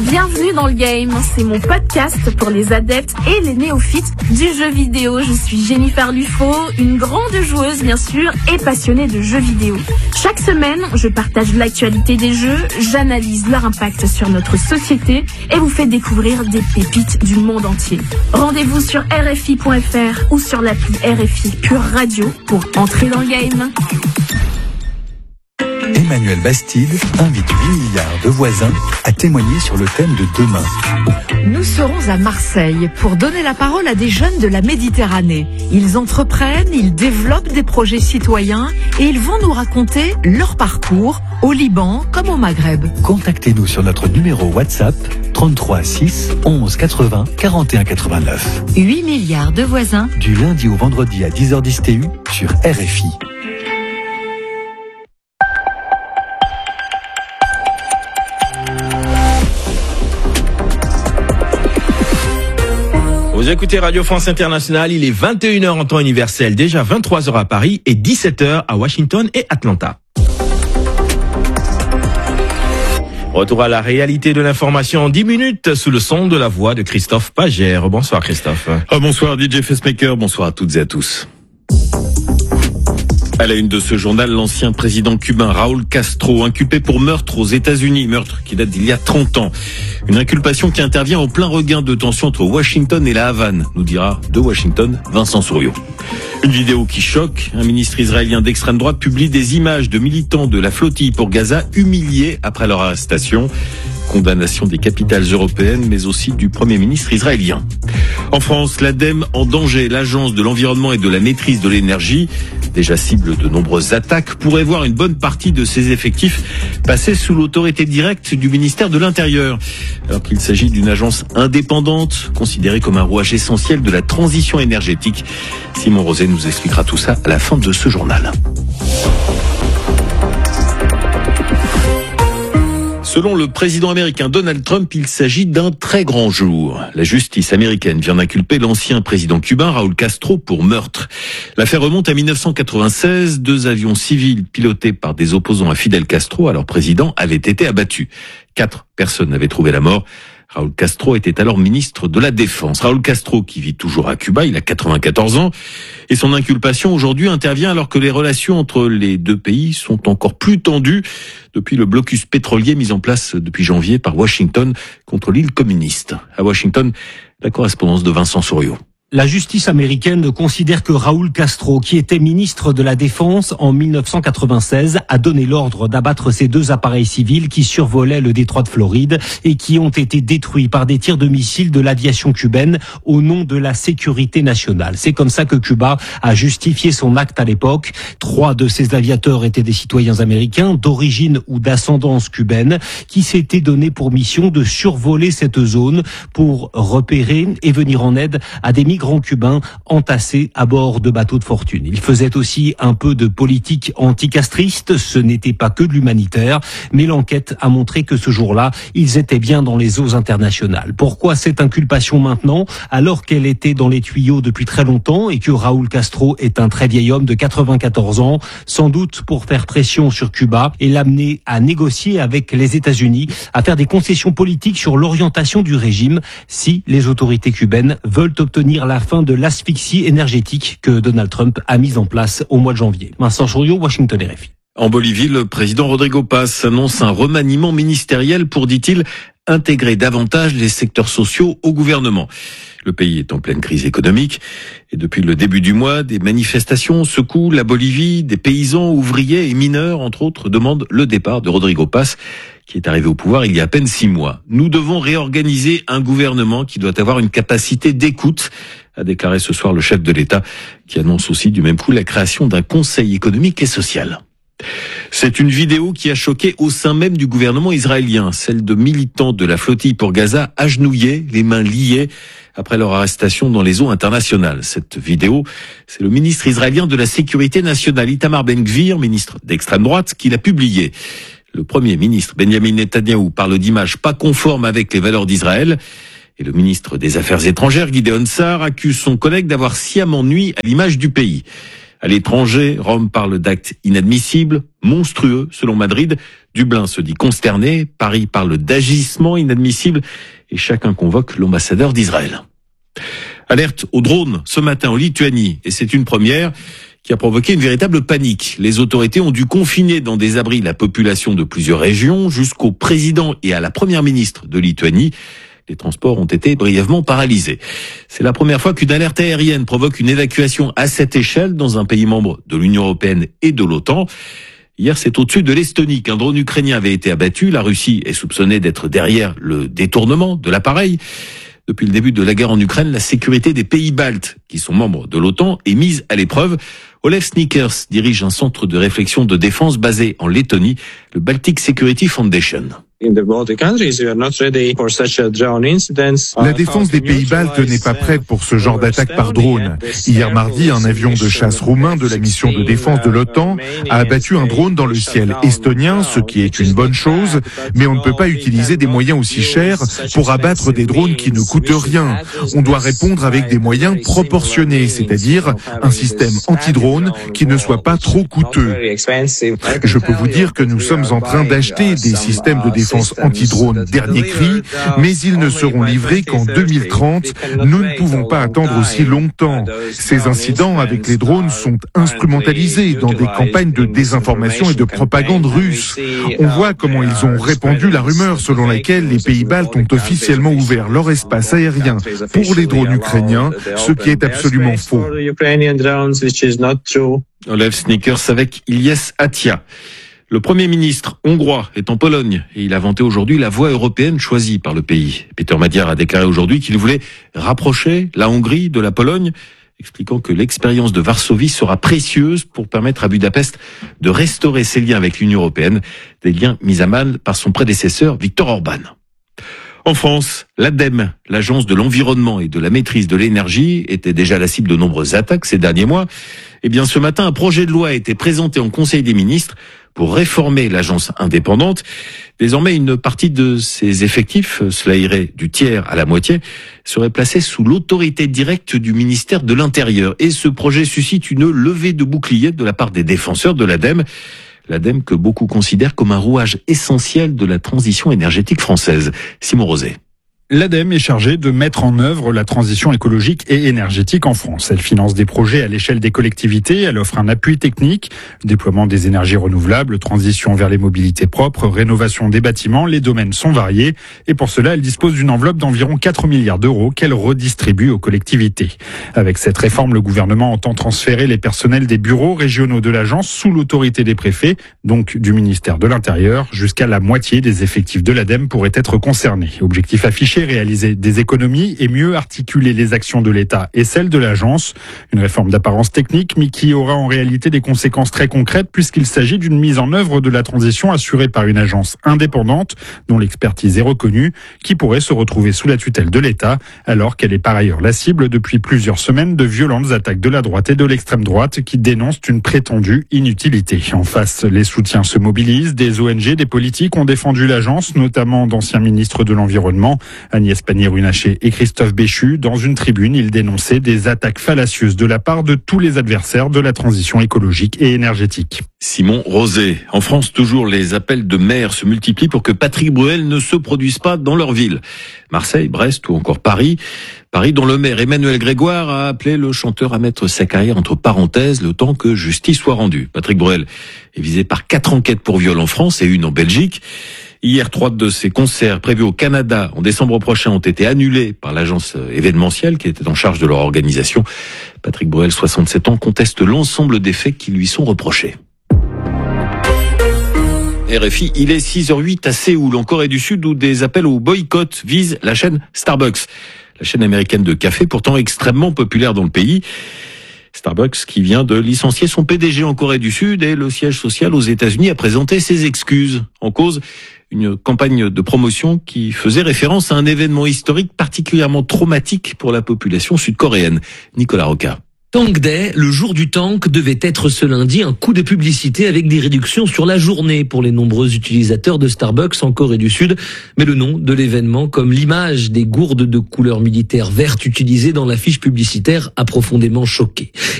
Bienvenue dans le game, c'est mon podcast pour les adeptes et les néophytes du jeu vidéo. Je suis Jennifer Lufo, une grande joueuse bien sûr et passionnée de jeux vidéo. Chaque semaine, je partage l'actualité des jeux, j'analyse leur impact sur notre société et vous fais découvrir des pépites du monde entier. Rendez-vous sur RFI.fr ou sur l'appli RFI Pure Radio pour entrer dans le game. Emmanuel Bastide invite 8 milliards de voisins à témoigner sur le thème de demain. Nous serons à Marseille pour donner la parole à des jeunes de la Méditerranée. Ils entreprennent, ils développent des projets citoyens et ils vont nous raconter leur parcours au Liban comme au Maghreb. Contactez-nous sur notre numéro WhatsApp 33 6 11 80 41 89. 8 milliards de voisins. Du lundi au vendredi à 10h10 TU sur RFI. Vous écoutez Radio France Internationale, il est 21h en temps universel, déjà 23h à Paris et 17h à Washington et Atlanta. Retour à la réalité de l'information en 10 minutes sous le son de la voix de Christophe Pagère. Bonsoir Christophe. Bonsoir DJ Facemaker, bonsoir à toutes et à tous. À la une de ce journal, l'ancien président cubain Raúl Castro, inculpé pour meurtre aux États-Unis, meurtre qui date d'il y a 30 ans. Une inculpation qui intervient en plein regain de tension entre Washington et la Havane, nous dira de Washington Vincent Souriau. Une vidéo qui choque. Un ministre israélien d'extrême droite publie des images de militants de la flottille pour Gaza humiliés après leur arrestation. Condamnation des capitales européennes, mais aussi du Premier ministre israélien. En France, l'ADEME en danger. L'Agence de l'environnement et de la maîtrise de l'énergie, déjà cible de nombreuses attaques, pourrait voir une bonne partie de ses effectifs passer sous l'autorité directe du ministère de l'Intérieur. Alors qu'il s'agit d'une agence indépendante, considérée comme un rouage essentiel de la transition énergétique. Simon Rosé nous expliquera tout ça à la fin de ce journal. Selon le président américain Donald Trump, il s'agit d'un très grand jour. La justice américaine vient d'inculper l'ancien président cubain Raúl Castro pour meurtre. L'affaire remonte à 1996. 2 avions civils pilotés par des opposants à Fidel Castro, alors président, avaient été abattus. 4 personnes avaient trouvé la mort. Raúl Castro était alors ministre de la Défense. Raúl Castro, qui vit toujours à Cuba, il a 94 ans. Et son inculpation aujourd'hui intervient alors que les relations entre les deux pays sont encore plus tendues depuis le blocus pétrolier mis en place depuis janvier par Washington contre l'île communiste. À Washington, la correspondance de Vincent Souriau. La justice américaine considère que Raúl Castro, qui était ministre de la Défense en 1996, a donné l'ordre d'abattre ces 2 appareils civils qui survolaient le détroit de Floride et qui ont été détruits par des tirs de missiles de l'aviation cubaine au nom de la sécurité nationale. C'est comme ça que Cuba a justifié son acte à l'époque. 3 de ces aviateurs étaient des citoyens américains d'origine ou d'ascendance cubaine qui s'étaient donné pour mission de survoler cette zone pour repérer et venir en aide à des migrants cubains entassés à bord de bateaux de fortune. Il faisait aussi un peu de politique anticastriste, ce n'était pas que de l'humanitaire, mais l'enquête a montré que ce jour-là, ils étaient bien dans les eaux internationales. Pourquoi cette inculpation maintenant, alors qu'elle était dans les tuyaux depuis très longtemps et que Raúl Castro est un très vieil homme de 94 ans, sans doute pour faire pression sur Cuba et l'amener à négocier avec les États-Unis, à faire des concessions politiques sur l'orientation du régime si les autorités cubaines veulent obtenir la fin de l'asphyxie énergétique que Donald Trump a mise en place au mois de janvier. Vincent Souriau, Washington RFI. En Bolivie, le président Rodrigo Paz annonce un remaniement ministériel pour, dit-il, intégrer davantage les secteurs sociaux au gouvernement. Le pays est en pleine crise économique et depuis le début du mois, des manifestations secouent la Bolivie. Des paysans, ouvriers et mineurs, entre autres, demandent le départ de Rodrigo Paz, qui est arrivé au pouvoir il y a à peine 6 mois. Nous devons réorganiser un gouvernement qui doit avoir une capacité d'écoute, a déclaré ce soir le chef de l'État, qui annonce aussi du même coup la création d'un conseil économique et social. C'est une vidéo qui a choqué au sein même du gouvernement israélien, celle de militants de la flottille pour Gaza agenouillés, les mains liées, après leur arrestation dans les eaux internationales. Cette vidéo, c'est le ministre israélien de la Sécurité nationale, Itamar Ben-Gvir, ministre d'extrême droite, qui l'a publié. Le premier ministre, Benjamin Netanyahou, parle d'images pas conformes avec les valeurs d'Israël. Et le ministre des Affaires étrangères, Gideon Sa'ar, accuse son collègue d'avoir sciemment nui à l'image du pays. À l'étranger, Rome parle d'actes inadmissibles, monstrueux selon Madrid. Dublin se dit consterné, Paris parle d'agissements inadmissibles et chacun convoque l'ambassadeur d'Israël. Alerte aux drones ce matin en Lituanie et c'est une première qui a provoqué une véritable panique. Les autorités ont dû confiner dans des abris la population de plusieurs régions jusqu'au président et à la première ministre de Lituanie. Les transports ont été brièvement paralysés. C'est la première fois qu'une alerte aérienne provoque une évacuation à cette échelle dans un pays membre de l'Union européenne et de l'OTAN. Hier, c'est au-dessus de l'Estonie qu'un drone ukrainien avait été abattu. La Russie est soupçonnée d'être derrière le détournement de l'appareil. Depuis le début de la guerre en Ukraine, la sécurité des pays baltes, qui sont membres de l'OTAN, est mise à l'épreuve. Olaf Snickers dirige un centre de réflexion de défense basé en Lettonie, le Baltic Security Foundation. La défense des pays baltes n'est pas prête pour ce genre d'attaque par drone. Hier mardi, un avion de chasse roumain de la mission de défense de l'OTAN a abattu un drone dans le ciel estonien, ce qui est une bonne chose, mais on ne peut pas utiliser des moyens aussi chers pour abattre des drones qui ne coûtent rien. On doit répondre avec des moyens proportionnés, c'est-à-dire un système anti-drone qui ne soit pas trop coûteux. Je peux vous dire que nous sommes en train d'acheter des systèmes de défense anti-drone dernier cri, mais ils ne seront livrés qu'en 2030. Nous ne pouvons pas attendre aussi longtemps. Ces incidents avec les drones sont instrumentalisés dans des campagnes de désinformation et de propagande russe. On voit comment ils ont répandu la rumeur selon laquelle les pays baltes ont officiellement ouvert leur espace aérien pour les drones ukrainiens, ce qui est absolument faux. Olaf Snickers avec Ilyes Atia. Le Premier ministre hongrois est en Pologne et il a vanté aujourd'hui la voie européenne choisie par le pays. Peter Magyar a déclaré aujourd'hui qu'il voulait rapprocher la Hongrie de la Pologne, expliquant que l'expérience de Varsovie sera précieuse pour permettre à Budapest de restaurer ses liens avec l'Union européenne, des liens mis à mal par son prédécesseur Viktor Orban. En France, l'ADEME, l'Agence de l'environnement et de la maîtrise de l'énergie, était déjà la cible de nombreuses attaques ces derniers mois. Eh bien, ce matin, un projet de loi a été présenté en Conseil des ministres pour réformer l'agence indépendante. Désormais, une partie de ses effectifs, cela irait du tiers à la moitié, serait placée sous l'autorité directe du ministère de l'Intérieur. Et ce projet suscite une levée de bouclier de la part des défenseurs de l'ADEME. L'ADEME que beaucoup considèrent comme un rouage essentiel de la transition énergétique française. Simon Rosé. L'ADEME est chargée de mettre en œuvre la transition écologique et énergétique en France. Elle finance des projets à l'échelle des collectivités, elle offre un appui technique, déploiement des énergies renouvelables, transition vers les mobilités propres, rénovation des bâtiments, les domaines sont variés et pour cela elle dispose d'une enveloppe d'environ 4 milliards d'euros qu'elle redistribue aux collectivités. Avec cette réforme, le gouvernement entend transférer les personnels des bureaux régionaux de l'agence sous l'autorité des préfets, donc du ministère de l'Intérieur. Jusqu'à la moitié des effectifs de l'ADEME pourraient être concernés. Objectif affiché, réaliser des économies et mieux articuler les actions de l'État et celles de l'agence. Une réforme d'apparence technique, mais qui aura en réalité des conséquences très concrètes puisqu'il s'agit d'une mise en œuvre de la transition assurée par une agence indépendante dont l'expertise est reconnue, qui pourrait se retrouver sous la tutelle de l'État alors qu'elle est par ailleurs la cible depuis plusieurs semaines de violentes attaques de la droite et de l'extrême droite qui dénoncent une prétendue inutilité. En face, les soutiens se mobilisent. Des ONG, des politiques ont défendu l'agence, notamment d'anciens ministres de l'Environnement. Agnès Pannier-Runacher et Christophe Béchu. Dans une tribune, ils dénonçaient des attaques fallacieuses de la part de tous les adversaires de la transition écologique et énergétique. Simon Rosé. En France, toujours les appels de maires se multiplient pour que Patrick Bruel ne se produise pas dans leur ville. Marseille, Brest ou encore Paris. Paris, dont le maire Emmanuel Grégoire a appelé le chanteur à mettre sa carrière entre parenthèses le temps que justice soit rendue. Patrick Bruel est visé par 4 enquêtes pour viol en France et une en Belgique. Hier, 3 de ses concerts prévus au Canada en décembre prochain ont été annulés par l'agence événementielle qui était en charge de leur organisation. Patrick Bruel, 67 ans, conteste l'ensemble des faits qui lui sont reprochés. RFI, il est 6h08 à Séoul, en Corée du Sud, où des appels au boycott visent la chaîne Starbucks. La chaîne américaine de café, pourtant extrêmement populaire dans le pays. Starbucks qui vient de licencier son PDG en Corée du Sud et le siège social aux États-Unis a présenté ses excuses. En cause, une campagne de promotion qui faisait référence à un événement historique particulièrement traumatique pour la population sud-coréenne. Nicolas Roca. Tank Day, le jour du tank, devait être ce lundi un coup de publicité avec des réductions sur la journée pour les nombreux utilisateurs de Starbucks en Corée du Sud. Mais le nom de l'événement, comme l'image des gourdes de couleur militaire verte utilisées dans l'affiche publicitaire, a profondément choqué.